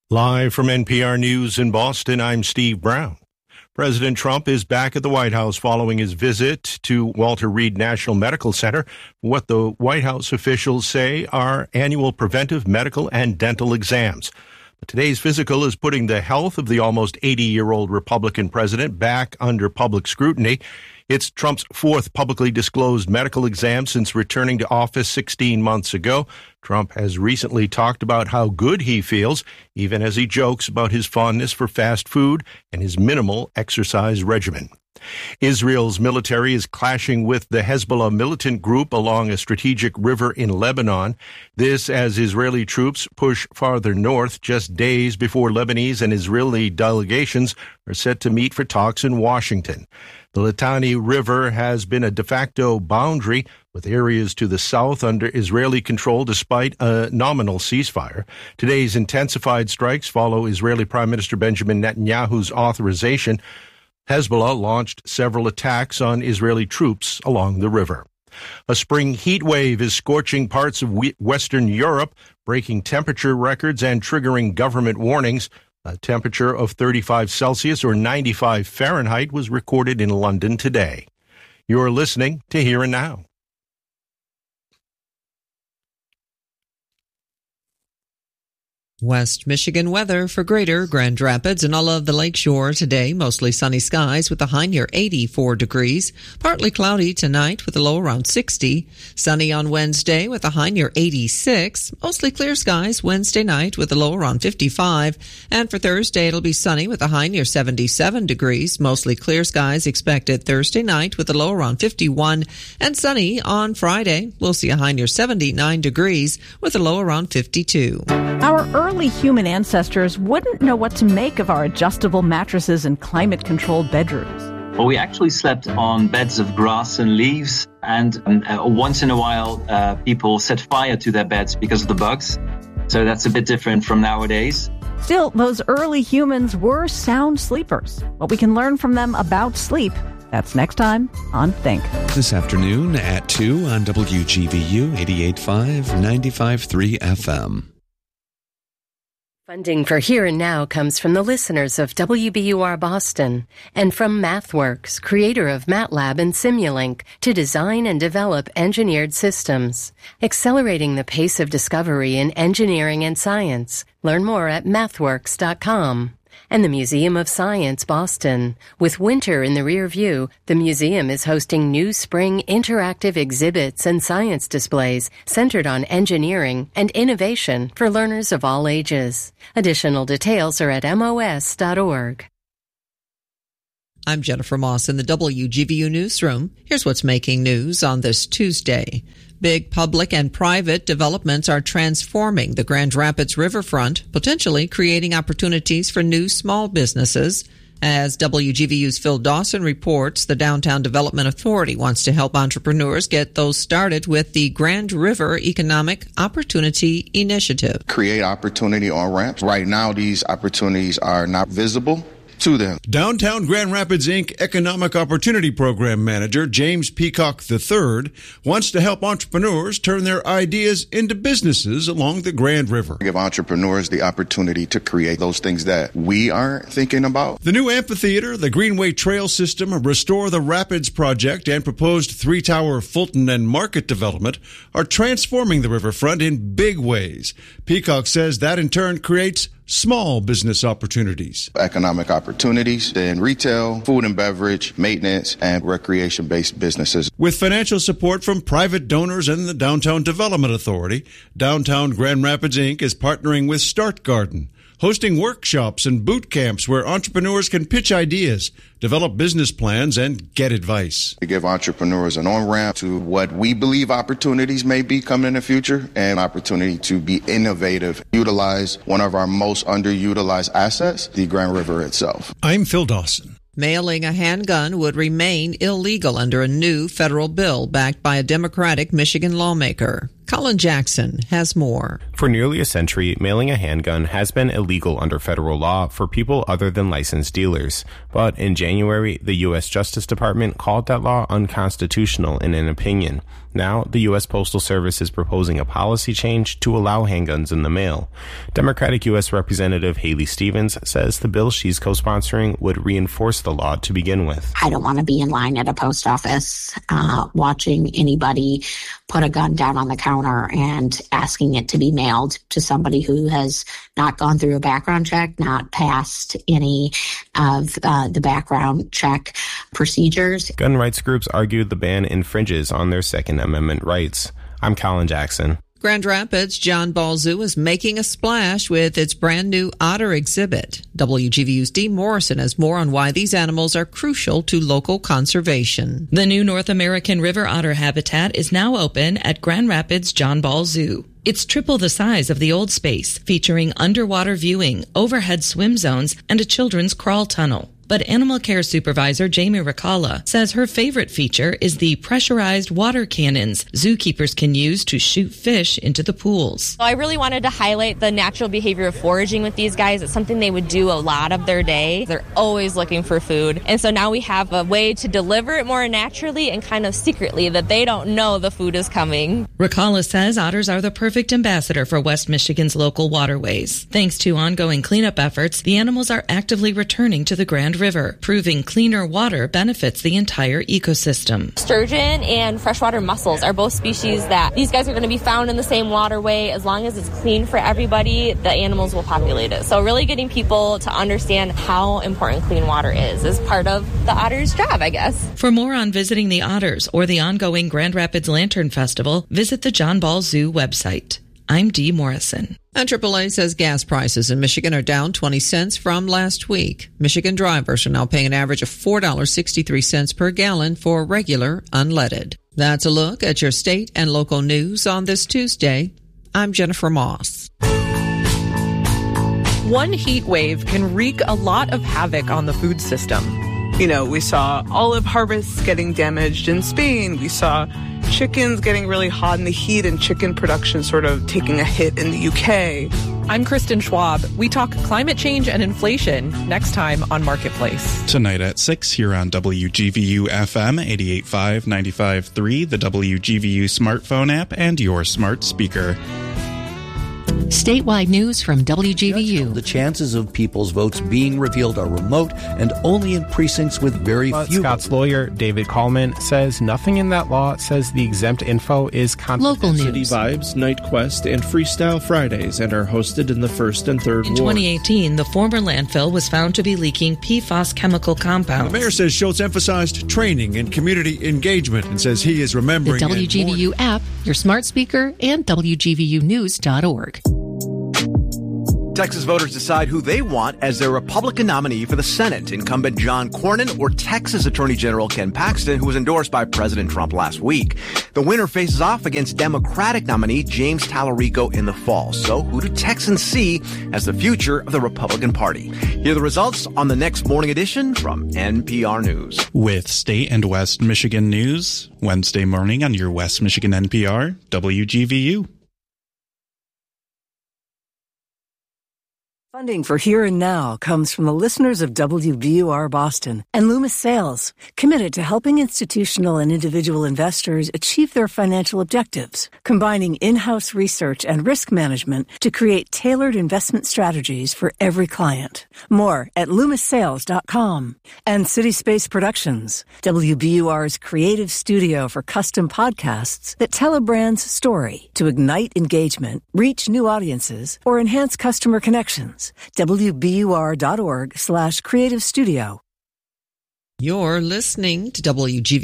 Live from NPR News in Boston, I'm Steve Brown. President Trump is back at the White House following his visit to Walter Reed National Medical Center, what the White House officials say are annual preventive medical and dental exams. But today's physical is putting the health of the almost 80-year-old Republican president back under public scrutiny. It's Trump's fourth publicly disclosed medical exam since returning to office 16 months ago. Trump has recently talked about how good he feels, even as he jokes about his fondness for fast food and his minimal exercise regimen. Israel's military is clashing with the Hezbollah militant group along a strategic river in Lebanon. This as Israeli troops push farther north just days before Lebanese and Israeli delegations are set to meet for talks in Washington. The Litani River has been a de facto boundary with areas to the south under Israeli control despite a nominal ceasefire. Today's intensified strikes follow Israeli Prime Minister Benjamin Netanyahu's authorization. Hezbollah launched several attacks on Israeli troops along the river. A spring heat wave is scorching parts of Western Europe, breaking temperature records and triggering government warnings. A temperature of 35 Celsius or 95 Fahrenheit was recorded in London today. You're listening to Here and Now. West Michigan weather for Greater Grand Rapids and all of the lakeshore today. Mostly sunny skies with a high near 84 degrees. Partly cloudy tonight with a low around 60. Sunny on Wednesday with a high near 86. Mostly clear skies Wednesday night with a low around 55. And for Thursday, it'll be sunny with a high near 77 degrees. Mostly clear skies expected Thursday night with a low around 51. And sunny on Friday. We'll see a high near 79 degrees with a low around 52. Our early human ancestors wouldn't know what to make of our adjustable mattresses and climate-controlled bedrooms. Well, we actually slept on beds of grass and leaves, and once in a while, people set fire to their beds because of the bugs. So that's a bit different from nowadays. Still, those early humans were sound sleepers. What we can learn from them about sleep, that's next time on Think. This afternoon at 2 on WGVU 88.5, 95.3 FM. Funding for Here and Now comes from the listeners of WBUR Boston and from MathWorks, creator of MATLAB and Simulink, to design and develop engineered systems, accelerating the pace of discovery in engineering and science. Learn more at mathworks.com. And the Museum of Science, Boston. With winter in the rear view, the museum is hosting new spring interactive exhibits and science displays centered on engineering and innovation for learners of all ages. Additional details are at mos.org. I'm Jennifer Moss in the WGVU newsroom. Here's what's making news on this Tuesday. Big public and private developments are transforming the Grand Rapids riverfront, potentially creating opportunities for new small businesses. As WGVU's Phil Dawson reports, the Downtown Development Authority wants to help entrepreneurs get those started with the Grand River Economic Opportunity Initiative. Create opportunity on ramps. Right now, these opportunities are not visible to them. Downtown Grand Rapids, Inc. Economic Opportunity Program Manager James Peacock III wants to help entrepreneurs turn their ideas into businesses along the Grand River. Give entrepreneurs the opportunity to create those things that we aren't thinking about. The new amphitheater, the Greenway Trail System, Restore the Rapids project, and proposed three-tower Fulton and Market development are transforming the riverfront in big ways. Peacock says that in turn creates small business opportunities. Economic opportunities in retail, food and beverage, maintenance, and recreation-based businesses. With financial support from private donors and the Downtown Development Authority, Downtown Grand Rapids, Inc. is partnering with Start Garden, hosting workshops and boot camps where entrepreneurs can pitch ideas, develop business plans, and get advice. We give entrepreneurs an on-ramp to what we believe opportunities may be coming in the future, and opportunity to be innovative, utilize one of our most underutilized assets, the Grand River itself. I'm Phil Dawson. Mailing a handgun would remain illegal under a new federal bill backed by a Democratic Michigan lawmaker. Colin Jackson has more. For nearly a century, mailing a handgun has been illegal under federal law for people other than licensed dealers. But in January, the U.S. Justice Department called that law unconstitutional in an opinion. Now, the U.S. Postal Service is proposing a policy change to allow handguns in the mail. Democratic U.S. Representative Haley Stevens says the bill she's co-sponsoring would reinforce the law to begin with. I don't want to be in line at a post office watching anybody put a gun down on the counter and asking it to be mailed to somebody who has not gone through a background check, not passed any of the background check procedures. Gun rights groups argued the ban infringes on their Second Amendment rights. I'm Colin Jackson. Grand Rapids John Ball Zoo is making a splash with its brand new otter exhibit. WGVU's Dee Morrison has more on why these animals are crucial to local conservation. The new North American river otter habitat is now open at Grand Rapids John Ball Zoo. It's triple the size of the old space, featuring underwater viewing, overhead swim zones, and a children's crawl tunnel. But Animal Care Supervisor Jamie Ricala says her favorite feature is the pressurized water cannons zookeepers can use to shoot fish into the pools. I really wanted to highlight the natural behavior of foraging with these guys. It's something they would do a lot of their day. They're always looking for food. And so now we have a way to deliver it more naturally and kind of secretly that they don't know the food is coming. Ricala says otters are the perfect ambassador for West Michigan's local waterways. Thanks to ongoing cleanup efforts, the animals are actively returning to the Grand River, proving cleaner water benefits the entire ecosystem. Sturgeon and freshwater mussels are both species that these guys are going to be found in the same waterway. As long as it's clean for everybody, the animals will populate it. So really getting people to understand how important clean water is part of the otter's job, I guess. For more on visiting the otters or the ongoing Grand Rapids Lantern Festival, visit the John Ball Zoo website. I'm Dee Morrison. And AAA says gas prices in Michigan are down 20 cents from last week. Michigan drivers are now paying an average of $4.63 per gallon for regular unleaded. That's a look at your state and local news on this Tuesday. I'm Jennifer Moss. One heat wave can wreak a lot of havoc on the food system. You know, we saw olive harvests getting damaged in Spain. We saw chickens getting really hot in the heat and chicken production sort of taking a hit in the UK. I'm Kristen Schwab. We talk climate change and inflation next time on Marketplace. Tonight at 6 here on WGVU FM 88.5, 95.3, the WGVU smartphone app, and your smart speaker. Statewide news from WGVU. The chances of people's votes being revealed are remote and only in precincts with very few. Scott's lawyer, David Coleman, says nothing in that law says the exempt info is confidential. Local news. City Vibes, Night Quest, and Freestyle Fridays and are hosted in the 1st and 3rd In wards. 2018, the former landfill was found to be leaking PFAS chemical compounds. The mayor says Schultz emphasized training and community engagement and says he is remembering the WGVU app, your smart speaker, and WGVUnews.org. Texas voters decide who they want as their Republican nominee for the Senate, incumbent John Cornyn or Texas Attorney General Ken Paxton, who was endorsed by President Trump last week. The winner faces off against Democratic nominee James Tallarico in the fall. So who do Texans see as the future of the Republican Party? Hear the results on the next morning edition from NPR News. With state and West Michigan news, Wednesday morning on your West Michigan NPR, WGVU. Funding for Here and Now comes from the listeners of WBUR Boston and Loomis Sales, committed to helping institutional and individual investors achieve their financial objectives, combining in-house research and risk management to create tailored investment strategies for every client. More at LoomisSales.com. And City Space Productions, WBUR's creative studio for custom podcasts that tell a brand's story to ignite engagement, reach new audiences, or enhance customer connections. WBUR.org/creative studio. You're listening to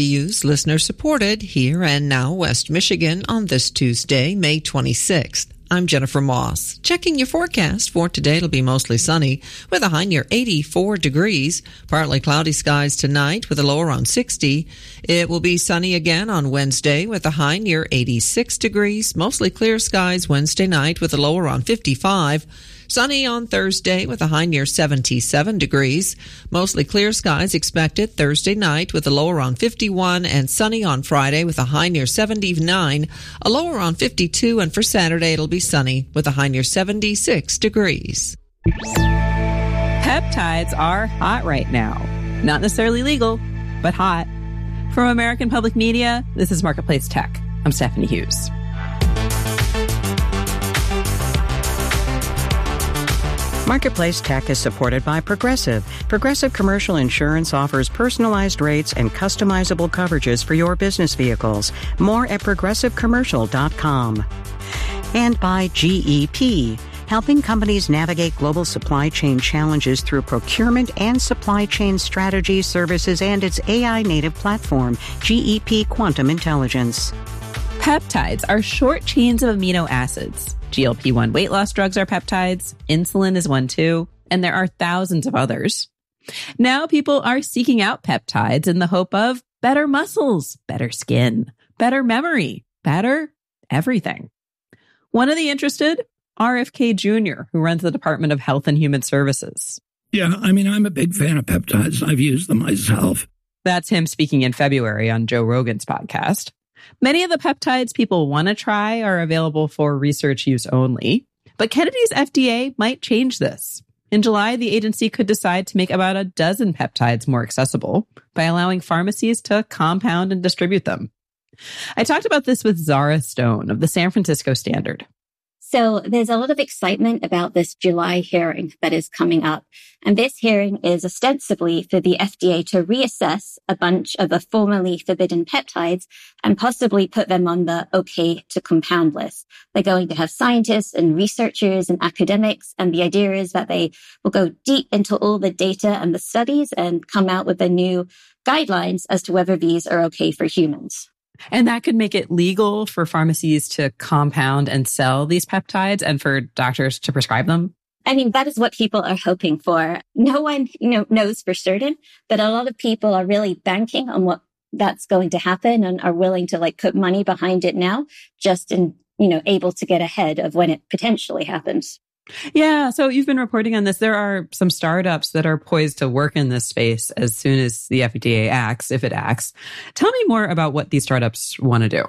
WGVU's listener-supported Here and Now West Michigan on this Tuesday, May 26th. I'm Jennifer Moss. Checking your forecast for today, it'll be mostly sunny with a high near 84 degrees. Partly cloudy skies tonight with a low around 60. It will be sunny again on Wednesday with a high near 86 degrees. Mostly clear skies Wednesday night with a low around 55. Sunny on Thursday with a high near 77 degrees. Mostly clear skies expected Thursday night with a low around 51, and sunny on Friday with a high near 79, a low around 52, and for Saturday it'll be sunny with a high near 76 degrees. Peptides are hot right now. Not necessarily legal, but hot. From American Public Media, this is Marketplace Tech. I'm Stephanie Hughes. Marketplace Tech is supported by Progressive. Progressive Commercial Insurance offers personalized rates and customizable coverages for your business vehicles. More at progressivecommercial.com. And by GEP, helping companies navigate global supply chain challenges through procurement and supply chain strategy, services, and its AI-native platform, GEP Quantum Intelligence. Peptides are short chains of amino acids. GLP-1 weight loss drugs are peptides. Insulin is one too. And there are thousands of others. Now people are seeking out peptides in the hope of better muscles, better skin, better memory, better everything. One of the interested, RFK Jr., who runs the Department of Health and Human Services. Yeah, I'm a big fan of peptides. I've used them myself. That's him speaking in February on Joe Rogan's podcast. Many of the peptides people want to try are available for research use only, but Kennedy's FDA might change this. In July, the agency could decide to make about a dozen peptides more accessible by allowing pharmacies to compound and distribute them. I talked about this with Zara Stone of the San Francisco Standard. So there's a lot of excitement about this July hearing that is coming up. And this hearing is ostensibly for the FDA to reassess a bunch of the formerly forbidden peptides and possibly put them on the okay to compound list. They're going to have scientists and researchers and academics. And the idea is that they will go deep into all the data and the studies and come out with the new guidelines as to whether these are okay for humans. And that could make it legal for pharmacies to compound and sell these peptides and for doctors to prescribe them? That is what people are hoping for. No one, knows for certain, but a lot of people are really banking on what that's going to happen and are willing to put money behind it now, just in, able to get ahead of when it potentially happens. Yeah. So you've been reporting on this. There are some startups that are poised to work in this space as soon as the FDA acts, if it acts. Tell me more about what these startups want to do.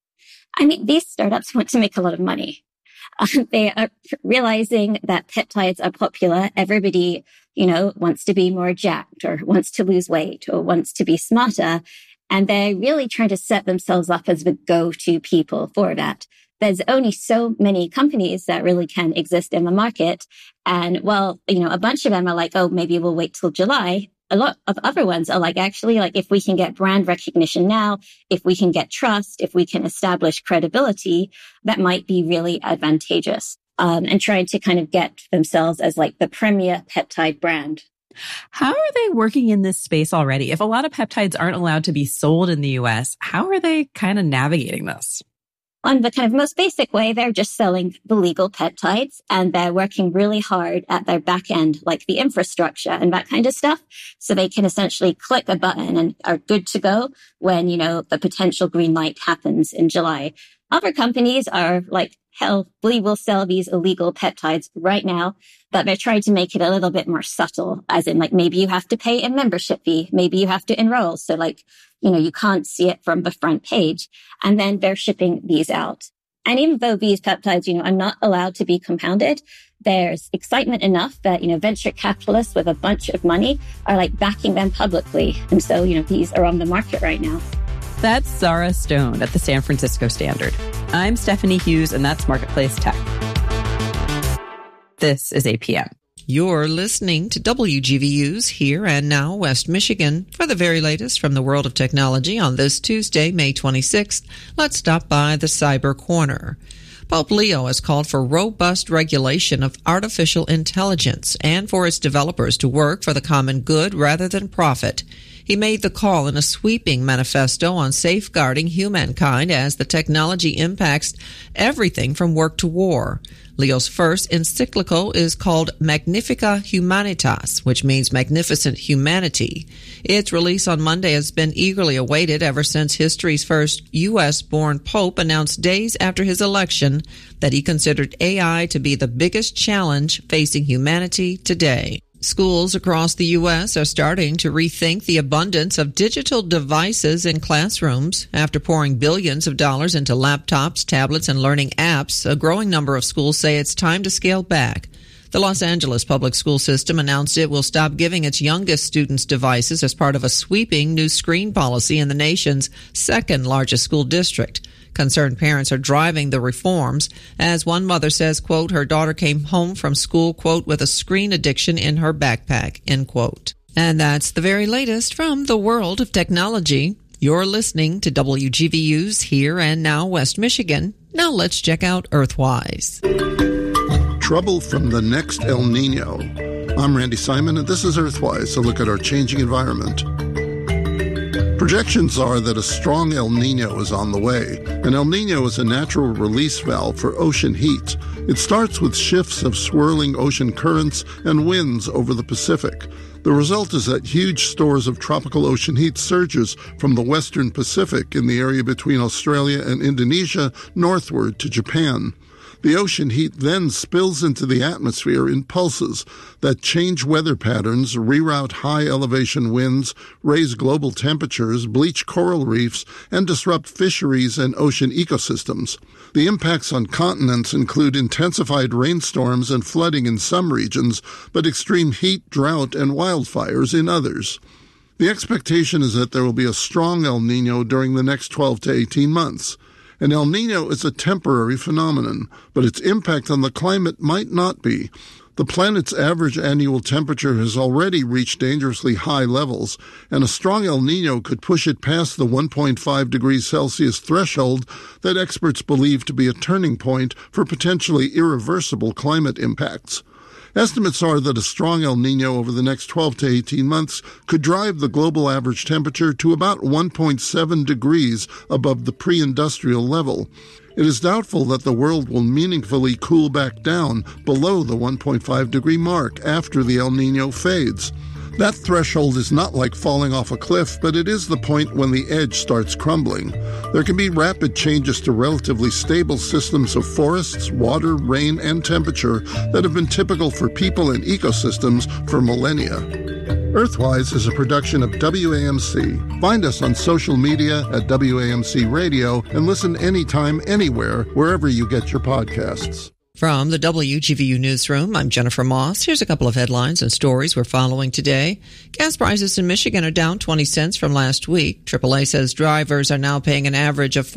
These startups want to make a lot of money. They are realizing that peptides are popular. Everybody, wants to be more jacked or wants to lose weight or wants to be smarter. And they're really trying to set themselves up as the go-to people for that. There's only so many companies that really can exist in the market. And a bunch of them are like, oh, maybe we'll wait till July. A lot of other ones are if we can get brand recognition now, if we can get trust, if we can establish credibility, that might be really advantageous. And trying to kind of get themselves as the premier peptide brand. How are they working in this space already? If a lot of peptides aren't allowed to be sold in the US, how are they kind of navigating this? On the kind of most basic way, they're just selling the legal peptides and they're working really hard at their back end, the infrastructure and that kind of stuff. So they can essentially click a button and are good to go when, the potential green light happens in July. Other companies are hell, we will sell these illegal peptides right now, but they're trying to make it a little bit more subtle, as in maybe you have to pay a membership fee. Maybe you have to enroll. So you can't see it from the front page. And then they're shipping these out. And even though these peptides, are not allowed to be compounded, there's excitement enough that, venture capitalists with a bunch of money are backing them publicly. And so, these are on the market right now. That's Zara Stone at the San Francisco Standard. I'm Stephanie Hughes, and that's Marketplace Tech. This is APM. You're listening to WGVU's Here and Now West Michigan. For the very latest from the world of technology on this Tuesday, May 26th, let's stop by the Cyber Corner. Pope Leo has called for robust regulation of artificial intelligence and for its developers to work for the common good rather than profit. He made the call in a sweeping manifesto on safeguarding humankind as the technology impacts everything from work to war. Leo's first encyclical is called Magnifica Humanitas, which means magnificent humanity. Its release on Monday has been eagerly awaited ever since history's first U.S.-born pope announced days after his election that he considered AI to be the biggest challenge facing humanity today. Schools across the U.S. are starting to rethink the abundance of digital devices in classrooms. After pouring billions of dollars into laptops, tablets, and learning apps, a growing number of schools say it's time to scale back. The Los Angeles public school system announced it will stop giving its youngest students devices as part of a sweeping new screen policy in the nation's second largest school district. Concerned parents are driving the reforms. As one mother says, quote, her daughter came home from school, quote, with a screen addiction in her backpack, end quote. And that's the very latest from the world of technology. You're listening to WGVU's Here and Now West Michigan. Now let's check out Earthwise. Trouble from the next El Nino. I'm Randy Simon, and this is Earthwise, a look at our changing environment. Projections are that a strong El Nino is on the way. An El Nino is a natural release valve for ocean heat. It starts with shifts of swirling ocean currents and winds over the Pacific. The result is that huge stores of tropical ocean heat surges from the western Pacific in the area between Australia and Indonesia northward to Japan. The ocean heat then spills into the atmosphere in pulses that change weather patterns, reroute high-elevation winds, raise global temperatures, bleach coral reefs, and disrupt fisheries and ocean ecosystems. The impacts on continents include intensified rainstorms and flooding in some regions, but extreme heat, drought, and wildfires in others. The expectation is that there will be a strong El Nino during the next 12 to 18 months. An El Nino is a temporary phenomenon, but its impact on the climate might not be. The planet's average annual temperature has already reached dangerously high levels, and a strong El Nino could push it past the 1.5 degrees Celsius threshold that experts believe to be a turning point for potentially irreversible climate impacts. Estimates are that a strong El Nino over the next 12 to 18 months could drive the global average temperature to about 1.7 degrees above the pre-industrial level. It is doubtful that the world will meaningfully cool back down below the 1.5 degree mark after the El Nino fades. That threshold is not like falling off a cliff, but it is the point when the edge starts crumbling. There can be rapid changes to relatively stable systems of forests, water, rain, and temperature that have been typical for people and ecosystems for millennia. Earthwise is a production of WAMC. Find us on social media at WAMC Radio and listen anytime, anywhere, wherever you get your podcasts. From the WGVU Newsroom, I'm Jennifer Moss. Here's a couple of headlines and stories we're following today. Gas prices in Michigan are down 20 cents from last week. AAA says drivers are now paying an average of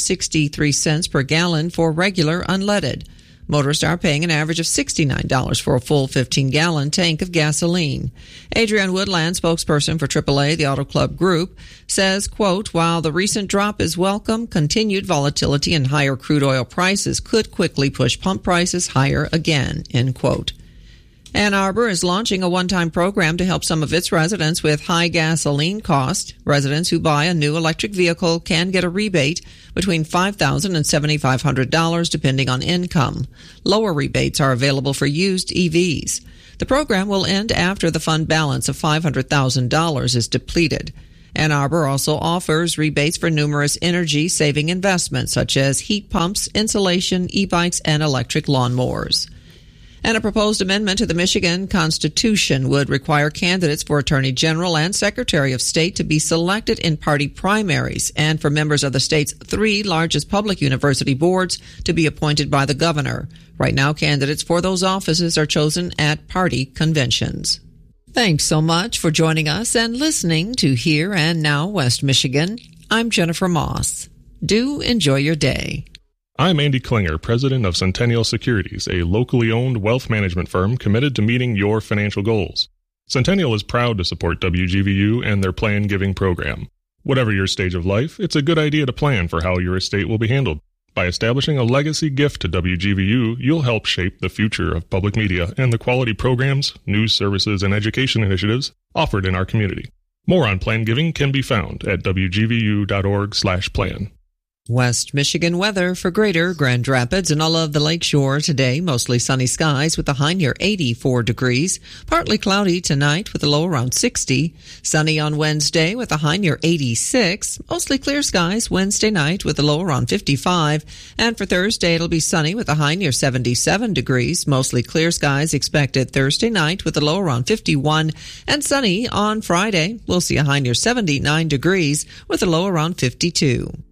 $4.63 per gallon for regular unleaded. Motorists are paying an average of $69 for a full 15-gallon tank of gasoline. Adrienne Woodland, spokesperson for AAA, the Auto Club Group, says, quote, while the recent drop is welcome, continued volatility and higher crude oil prices could quickly push pump prices higher again, end quote. Ann Arbor is launching a one-time program to help some of its residents with high gasoline costs. Residents who buy a new electric vehicle can get a rebate between $5,000 and $7,500 depending on income. Lower rebates are available for used EVs. The program will end after the fund balance of $500,000 is depleted. Ann Arbor also offers rebates for numerous energy-saving investments such as heat pumps, insulation, e-bikes, and electric lawnmowers. And a proposed amendment to the Michigan Constitution would require candidates for Attorney General and Secretary of State to be selected in party primaries and for members of the state's 3 largest public university boards to be appointed by the governor. Right now, candidates for those offices are chosen at party conventions. Thanks so much for joining us and listening to Here and Now West Michigan. I'm Jennifer Moss. Do enjoy your day. I'm Andy Klinger, president of Centennial Securities, a locally owned wealth management firm committed to meeting your financial goals. Centennial is proud to support WGVU and their Plan Giving program. Whatever your stage of life, it's a good idea to plan for how your estate will be handled. By establishing a legacy gift to WGVU, you'll help shape the future of public media and the quality programs, news services, and education initiatives offered in our community. More on plan giving can be found at wgvu.org/plan. West Michigan weather for Greater Grand Rapids and all of the lakeshore today. Mostly sunny skies with a high near 84 degrees. Partly cloudy tonight with a low around 60. Sunny on Wednesday with a high near 86. Mostly clear skies Wednesday night with a low around 55. And for Thursday, it'll be sunny with a high near 77 degrees. Mostly clear skies expected Thursday night with a low around 51. And sunny on Friday. We'll see a high near 79 degrees with a low around 52.